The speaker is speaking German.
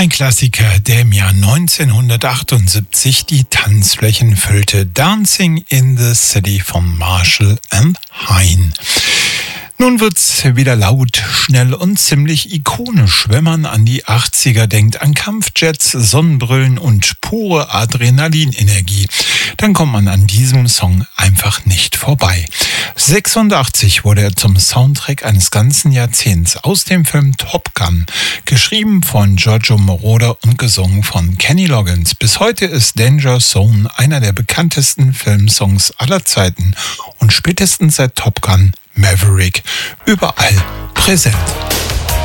Ein Klassiker, der im Jahr 1978 die Tanzflächen füllte. Dancing in the City von Marshall and Hein. Nun wird's wieder laut, schnell und ziemlich ikonisch, wenn man an die 80er denkt, an Kampfjets, Sonnenbrillen und pure Adrenalinenergie. Dann kommt man an diesem Song einfach nicht vorbei. 86 wurde er zum Soundtrack eines ganzen Jahrzehnts aus dem Film Top Gun, geschrieben von Giorgio Moroder und gesungen von Kenny Loggins. Bis heute ist Danger Zone einer der bekanntesten Filmsongs aller Zeiten und spätestens seit Top Gun Maverick überall präsent.